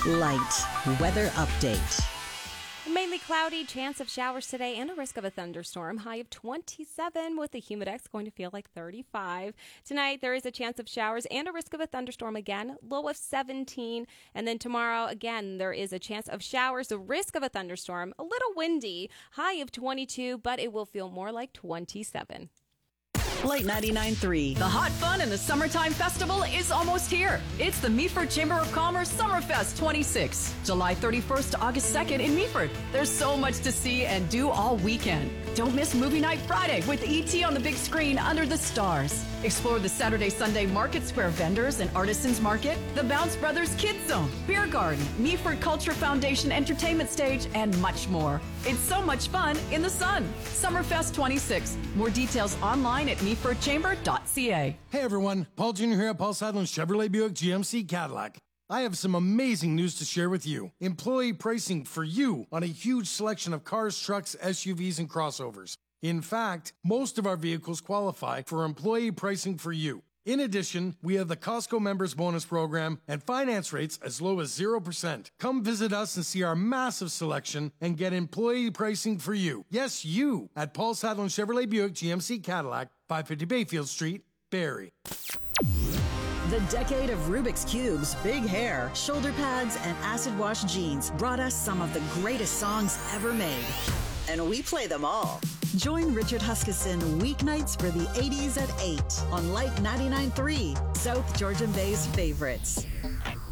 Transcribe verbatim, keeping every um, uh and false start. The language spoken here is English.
Light weather update. Mainly cloudy, chance of showers today and a risk of a thunderstorm. High of twenty-seven with the humidex going to feel like thirty-five. Tonight there is a chance of showers and a risk of a thunderstorm again. Low of seventeen. And then tomorrow again there is a chance of showers, a risk of a thunderstorm. A little windy. High of twenty-two, but it will feel more like twenty-seven. Light ninety-nine point three. The hot fun in the Summertime Festival is almost here. It's the Meaford Chamber of Commerce Summerfest twenty-six, July thirty-first to August second in Meaford. There's so much to see and do all weekend. Don't miss Movie Night Friday with E T on the big screen under the stars. Explore the Saturday, Sunday Market Square vendors and artisans market, the Bounce Brothers Kids Zone, Beer Garden, Meaford Culture Foundation Entertainment Stage, and much more. It's so much fun in the sun. Summerfest twenty-six. More details online at meaford chamber dot c a. Hey everyone, Paul Junior here at Paul Sadlin Chevrolet Buick G M C Cadillac. I have some amazing news to share with you. Employee pricing for you on a huge selection of cars, trucks, S U Vs, and crossovers. In fact, most of our vehicles qualify for employee pricing for you. In addition, we have the Costco Members Bonus Program and finance rates as low as zero percent. Come visit us and see our massive selection and get employee pricing for you. Yes, you, at Paul Sadlin Chevrolet Buick G M C Cadillac, five fifty Bayfield Street, Barrie. The decade of Rubik's Cubes, big hair, shoulder pads, and acid wash jeans brought us some of the greatest songs ever made. And we play them all. Join Richard Huskisson weeknights for the eighties at eight on Light ninety-nine point three, South Georgian Bay's favorites.